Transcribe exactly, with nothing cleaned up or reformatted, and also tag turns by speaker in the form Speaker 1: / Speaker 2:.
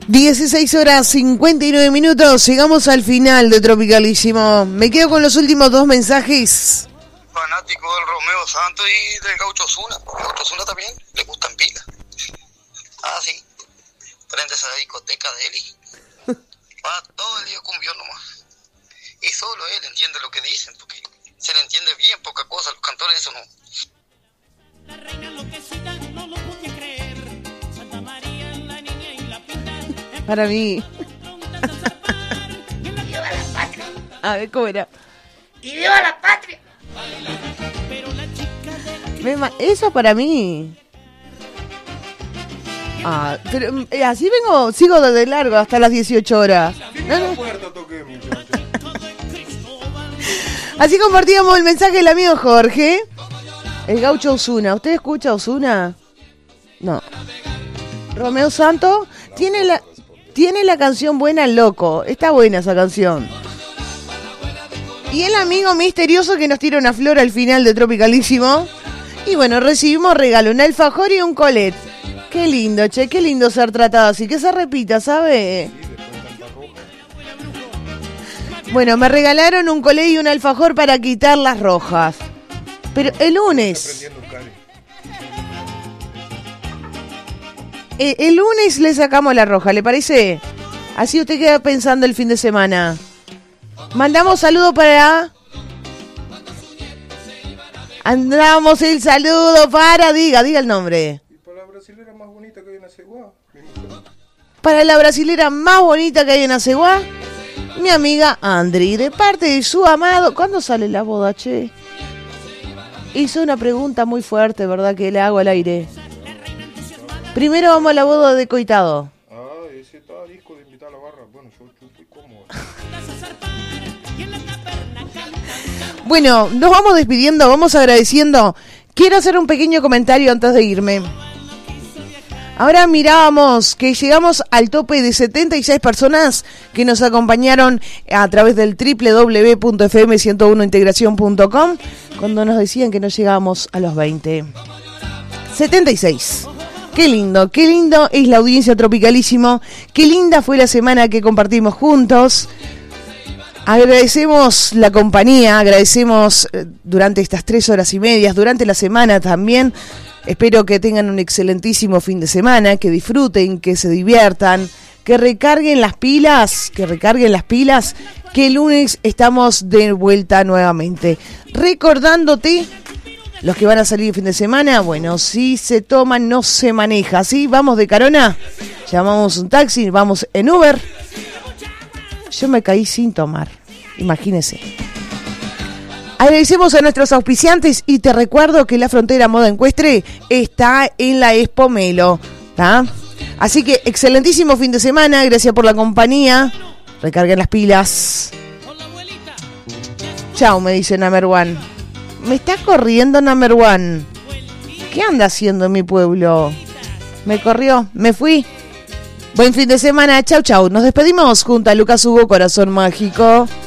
Speaker 1: dieciséis horas cincuenta y nueve minutos. Llegamos al final de Tropicalísimo. Me quedo con los últimos dos mensajes.
Speaker 2: Fanático del Romeo Santos y del Gaucho Osuna. El Gaucho Osuna también le gustan pilas. Ah, sí. Prende esa discoteca de él y va todo el día cumbión nomás. Y solo él entiende lo que dicen, porque se le entiende bien poca cosa. Los cantores eso no.
Speaker 3: La reina enloquecida no lo podía creer. Santa María, la niña y la pinta.
Speaker 1: Para mí.
Speaker 4: Y viva la patria.
Speaker 1: A ver, ¿cómo era?
Speaker 4: Y viva la patria.
Speaker 1: Me ma- Eso para mí. Ah, pero eh, así vengo, sigo desde largo hasta las dieciocho horas. ¿No, no? Así compartíamos el mensaje del amigo Jorge. El Gaucho Osuna. ¿Usted escucha Osuna? No. Romeo Santos tiene la tiene la canción buena, Loco. Está buena esa canción. Y el amigo misterioso que nos tira una flor al final de Tropicalísimo. Y bueno, recibimos regalo, un alfajor y un colet. Qué lindo, che, qué lindo ser tratado así. Que se repita, ¿sabe? Bueno, me regalaron un colet y un alfajor para quitar las rojas. Pero el lunes... El, el lunes le sacamos la roja, ¿le parece? Así usted queda pensando el fin de semana. Mandamos saludo para... Andamos el saludo para... Diga, diga el nombre.
Speaker 5: Y para la brasilera más bonita que hay en Aceguá.
Speaker 1: Para la brasilera más bonita que hay en Aceguá, mi amiga Andri, de parte de su amado... ¿Cuándo sale la boda, che? Hizo una pregunta muy fuerte, ¿verdad? Que le hago al aire. Primero vamos a la boda de Coitado.
Speaker 5: Ah, ese está disco de invitar a la barra. Bueno, yo chupo y cómodo.
Speaker 1: Bueno, nos vamos despidiendo, vamos agradeciendo. Quiero hacer un pequeño comentario antes de irme. Ahora mirábamos que llegamos al tope de setenta y seis personas que nos acompañaron a través del doble u doble u doble u punto efe eme ciento uno integración punto com cuando nos decían que no llegábamos a los veinte. setenta y seis. Qué lindo, qué lindo es la audiencia Tropicalísimo. Qué linda fue la semana que compartimos juntos. Agradecemos la compañía, agradecemos durante estas tres horas y medias, durante la semana también. Espero que tengan un excelentísimo fin de semana, que disfruten, que se diviertan, que recarguen las pilas, que recarguen las pilas, que el lunes estamos de vuelta nuevamente. Recordándote, los que van a salir el fin de semana, bueno, si se toman, no se maneja, ¿sí? Vamos de carona, llamamos un taxi, vamos en Uber. Yo me caí sin tomar, imagínese. Agradecemos a nuestros auspiciantes y te recuerdo que la Frontera Moda Encuestre está en la Expo Melo, ¿tá? Así que excelentísimo fin de semana, gracias por la compañía, recarguen las pilas. Chao, me dice Number One. Me está corriendo Number One. ¿Qué anda haciendo en mi pueblo? Me corrió, me fui. Buen fin de semana, chau chau. Nos despedimos junto a Lucas Hugo, Corazón Mágico.